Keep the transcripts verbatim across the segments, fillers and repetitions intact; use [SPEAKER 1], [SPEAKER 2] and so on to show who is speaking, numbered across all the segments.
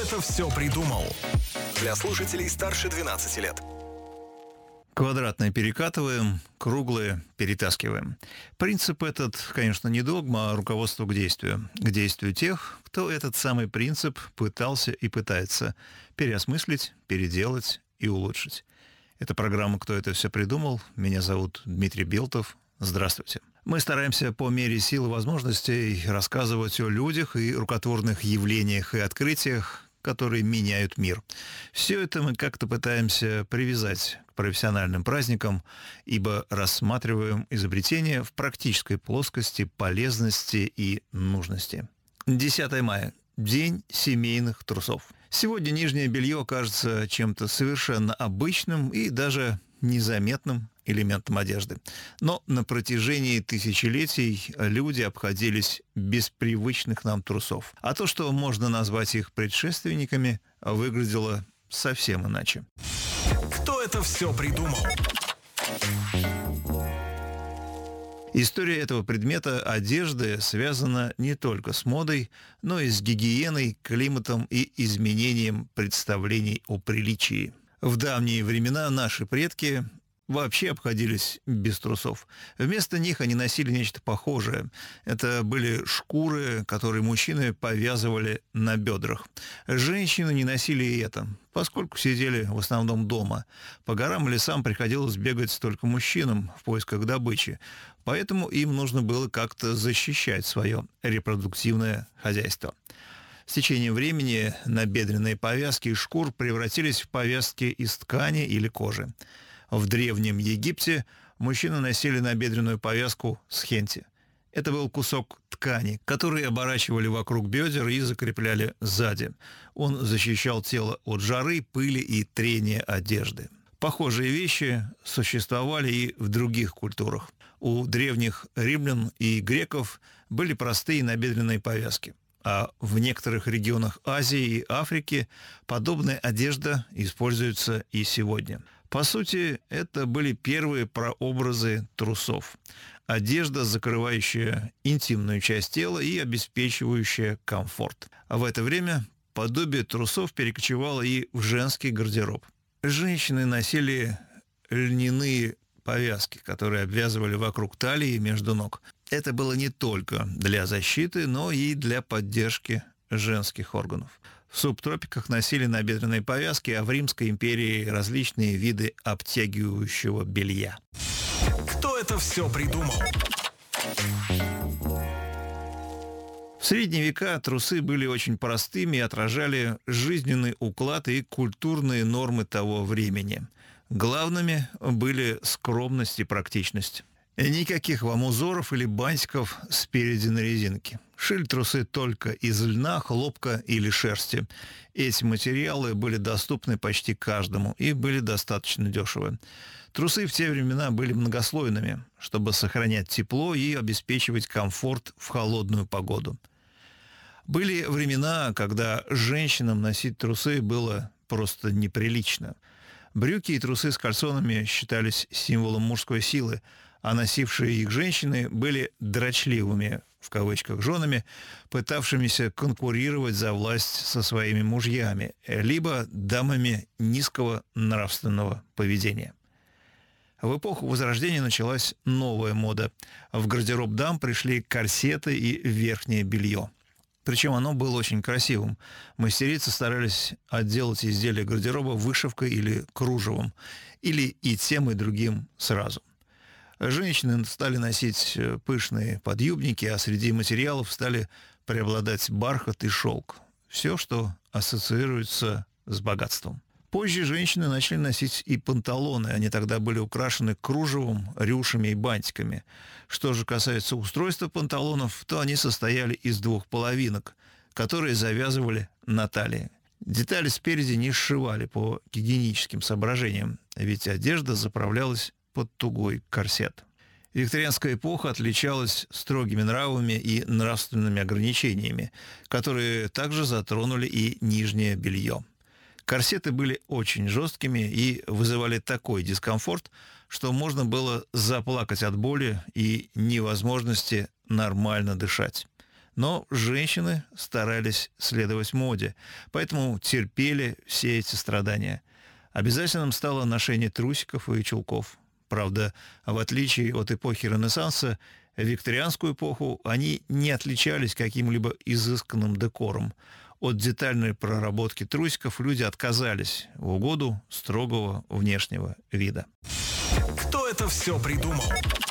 [SPEAKER 1] это все придумал? Для слушателей старше двенадцати лет.
[SPEAKER 2] Квадратные перекатываем, круглые перетаскиваем. Принцип этот, конечно, не догма, а руководство к действию. К действию тех, кто этот самый принцип пытался и пытается переосмыслить, переделать и улучшить. Это программа «Кто это все придумал?». Меня зовут Дмитрий Белтов. Здравствуйте. Мы стараемся по мере сил и возможностей рассказывать о людях и рукотворных явлениях и открытиях, которые меняют мир. Все это мы как-то пытаемся привязать к профессиональным праздникам, ибо рассматриваем изобретения в практической плоскости полезности и нужности. десятое мая. День семейных трусов. Сегодня нижнее белье кажется чем-то совершенно обычным и даже незаметным элементом одежды. Но на протяжении тысячелетий люди обходились без привычных нам трусов. А то, что можно назвать их предшественниками, выглядело совсем иначе.
[SPEAKER 1] Кто это все придумал?
[SPEAKER 2] История этого предмета одежды связана не только с модой, но и с гигиеной, климатом и изменением представлений о приличии. В давние времена наши предки вообще обходились без трусов. Вместо них они носили нечто похожее. Это были шкуры, которые мужчины повязывали на бедрах. Женщины не носили и это, поскольку сидели в основном дома. По горам и лесам приходилось бегать только мужчинам в поисках добычи, поэтому им нужно было как-то защищать свое репродуктивное хозяйство. С течением времени набедренные повязки из шкур превратились в повязки из ткани или кожи. В Древнем Египте мужчины носили набедренную повязку схенти. Это был кусок ткани, который оборачивали вокруг бедер и закрепляли сзади. Он защищал тело от жары, пыли и трения одежды. Похожие вещи существовали и в других культурах. У древних римлян и греков были простые набедренные повязки. А в некоторых регионах Азии и Африки подобная одежда используется и сегодня. По сути, это были первые прообразы трусов. Одежда, закрывающая интимную часть тела и обеспечивающая комфорт. А в это время подобие трусов перекочевало и в женский гардероб. Женщины носили льняные повязки, которые обвязывали вокруг талии и между ног. Это было не только для защиты, но и для поддержки женских органов. В субтропиках носили набедренные повязки, а в Римской империи различные виды обтягивающего белья.
[SPEAKER 1] Кто это все придумал?
[SPEAKER 2] В средние века трусы были очень простыми и отражали жизненный уклад и культурные нормы того времени. Главными были скромность и практичность. Никаких вам узоров или бантиков спереди на резинке. Шили трусы только из льна, хлопка или шерсти. Эти материалы были доступны почти каждому и были достаточно дешевы. Трусы в те времена были многослойными, чтобы сохранять тепло и обеспечивать комфорт в холодную погоду. Были времена, когда женщинам носить трусы было просто неприлично. Брюки и трусы с кальсонами считались символом мужской силы, а носившие их женщины были «дрочливыми», в кавычках, женами, пытавшимися конкурировать за власть со своими мужьями, либо дамами низкого нравственного поведения. В эпоху Возрождения началась новая мода. В гардероб дам пришли корсеты и верхнее белье. Причем оно было очень красивым. Мастерицы старались отделать изделие гардероба вышивкой или кружевом, или и тем, и другим сразу. Женщины стали носить пышные подъюбники, а среди материалов стали преобладать бархат и шелк. Все, что ассоциируется с богатством. Позже женщины начали носить и панталоны. Они тогда были украшены кружевом, рюшами и бантиками. Что же касается устройства панталонов, то они состояли из двух половинок, которые завязывали на талии. Детали спереди не сшивали по гигиеническим соображениям, ведь одежда заправлялась под тугой корсет. Викторианская эпоха отличалась строгими нравами и нравственными ограничениями, которые также затронули и нижнее белье. Корсеты были очень жесткими и вызывали такой дискомфорт, что можно было заплакать от боли и невозможности нормально дышать. Но женщины старались следовать моде, поэтому терпели все эти страдания. Обязательным стало ношение трусиков и чулков. Правда, в отличие от эпохи Ренессанса, в викторианскую эпоху они не отличались каким-либо изысканным декором. От детальной проработки трусиков люди отказались в угоду строгого внешнего вида.
[SPEAKER 1] Кто это все придумал?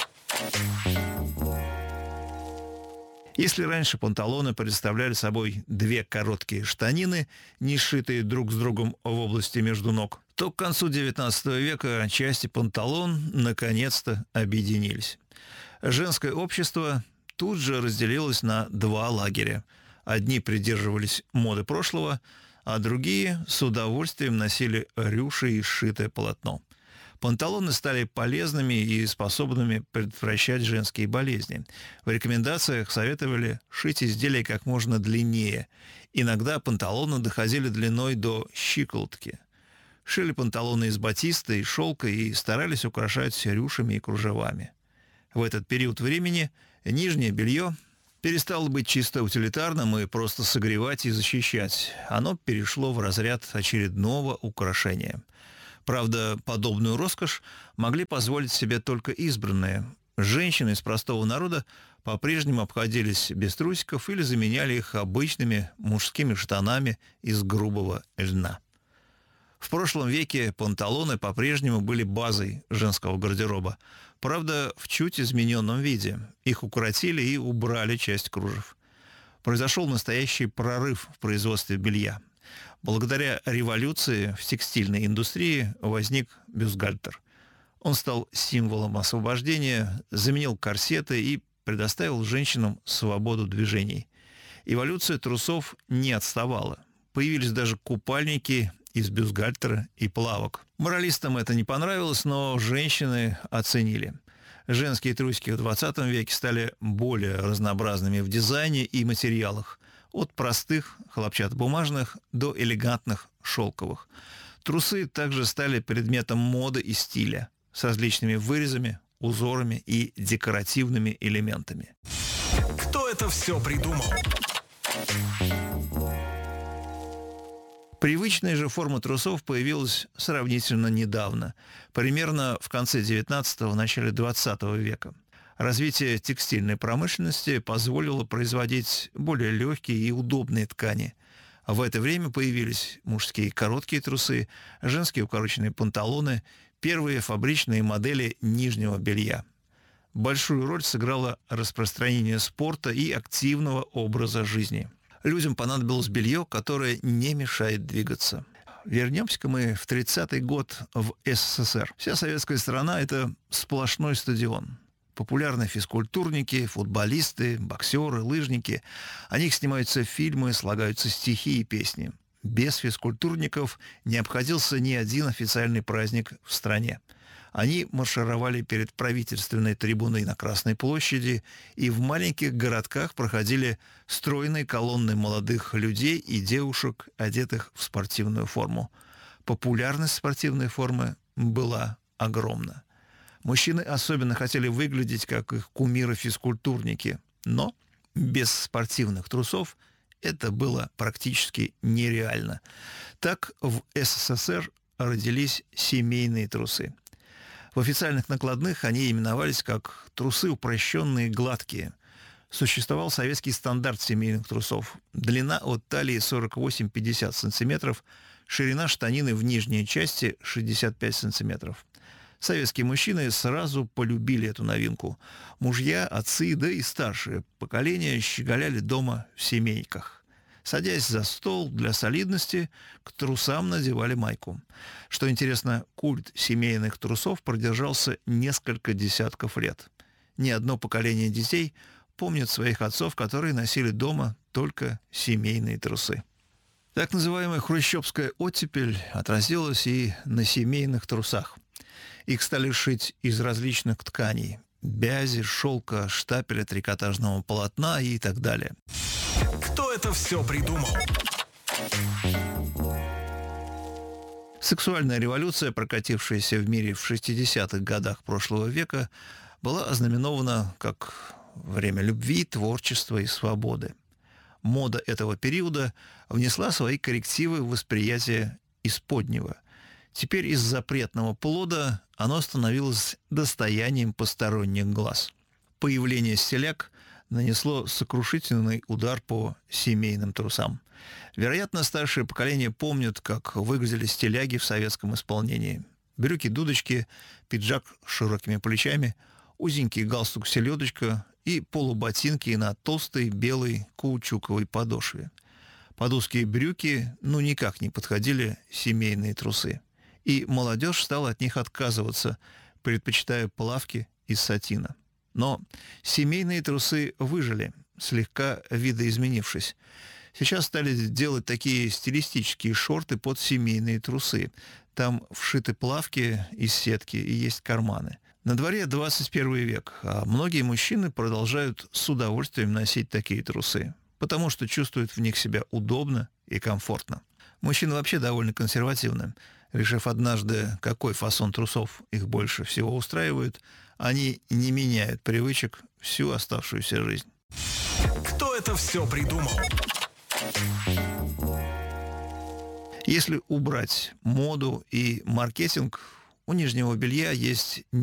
[SPEAKER 2] Если раньше панталоны представляли собой две короткие штанины, не сшитые друг с другом в области между ног, то к концу девятнадцатого века части панталон наконец-то объединились. Женское общество тут же разделилось на два лагеря. Одни придерживались моды прошлого, а другие с удовольствием носили рюши и сшитое полотно. Панталоны стали полезными и способными предотвращать женские болезни. В рекомендациях советовали шить изделия как можно длиннее. Иногда панталоны доходили длиной до щиколотки. Шили панталоны из батиста и шелка и старались украшать рюшами и кружевами. В этот период времени нижнее белье перестало быть чисто утилитарным и просто согревать и защищать. Оно перешло в разряд очередного украшения. Правда, подобную роскошь могли позволить себе только избранные. Женщины из простого народа по-прежнему обходились без трусиков или заменяли их обычными мужскими штанами из грубого льна. В прошлом веке панталоны по-прежнему были базой женского гардероба. Правда, в чуть измененном виде. Их укоротили и убрали часть кружев. Произошел настоящий прорыв в производстве белья. Благодаря революции в текстильной индустрии возник бюстгальтер. Он стал символом освобождения, заменил корсеты и предоставил женщинам свободу движений. Эволюция трусов не отставала. Появились даже купальники из бюстгальтера и плавок. Моралистам это не понравилось, но женщины оценили. Женские трусики в двадцатом веке стали более разнообразными в дизайне и материалах. От простых хлопчатобумажных до элегантных шелковых. Трусы также стали предметом моды и стиля с различными вырезами, узорами и декоративными элементами.
[SPEAKER 1] Кто это все придумал?
[SPEAKER 2] Привычная же форма трусов появилась сравнительно недавно, примерно в конце девятнадцатого – начале двадцатого века. Развитие текстильной промышленности позволило производить более легкие и удобные ткани. В это время появились мужские короткие трусы, женские укороченные панталоны, первые фабричные модели нижнего белья. Большую роль сыграло распространение спорта и активного образа жизни. Людям понадобилось белье, которое не мешает двигаться. Вернемся-ка мы в тридцатый год в СССР. Вся советская страна – это сплошной стадион. Популярны физкультурники, футболисты, боксеры, лыжники. О них снимаются фильмы, слагаются стихи и песни. Без физкультурников не обходился ни один официальный праздник в стране. Они маршировали перед правительственной трибуной на Красной площади, и в маленьких городках проходили стройные колонны молодых людей и девушек, одетых в спортивную форму. Популярность спортивной формы была огромна. Мужчины особенно хотели выглядеть, как их кумиры-физкультурники, но без спортивных трусов это было практически нереально. Так в СССР родились семейные трусы. В официальных накладных они именовались как трусы упрощенные гладкие. Существовал советский стандарт семейных трусов. Длина от талии сорок восемь - пятьдесят сантиметров, ширина штанины в нижней части шестьдесят пять сантиметров. Советские мужчины сразу полюбили эту новинку. Мужья, отцы, да и старшие поколения щеголяли дома в семейках. Садясь за стол для солидности, к трусам надевали майку. Что интересно, культ семейных трусов продержался несколько десятков лет. Ни одно поколение детей помнит своих отцов, которые носили дома только семейные трусы. Так называемая хрущевская оттепель отразилась и на семейных трусах. Их стали шить из различных тканей – бязи, шелка, штапеля, трикотажного полотна и так далее.
[SPEAKER 1] Кто это все придумал?
[SPEAKER 2] Сексуальная революция, прокатившаяся в мире в шестидесятых годах прошлого века, была ознаменована как время любви, творчества и свободы. мода этого периода внесла свои коррективы в восприятие исподнего. Теперь из запретного плода оно становилось достоянием посторонних глаз. Появление стиляг нанесло сокрушительный удар по семейным трусам. Вероятно, старшее поколение помнит, как выглядели стиляги в советском исполнении. Брюки-дудочки, пиджак с широкими плечами, узенький галстук-селедочка и полуботинки на толстой белой каучуковой подошве. Под узкие брюки ну никак не подходили семейные трусы. И молодежь стала от них отказываться, предпочитая плавки из сатина. Но семейные трусы выжили, слегка видоизменившись. Сейчас стали делать такие стилистические шорты под семейные трусы. Там вшиты плавки из сетки и есть карманы. На дворе двадцать первый век, а многие мужчины продолжают с удовольствием носить такие трусы, потому что чувствуют в них себя удобно и комфортно. Мужчины вообще довольно консервативны. Решив однажды, какой фасон трусов их больше всего устраивает, они не меняют привычек всю оставшуюся жизнь.
[SPEAKER 1] Кто это все придумал?
[SPEAKER 2] Если убрать моду и маркетинг, у нижнего белья есть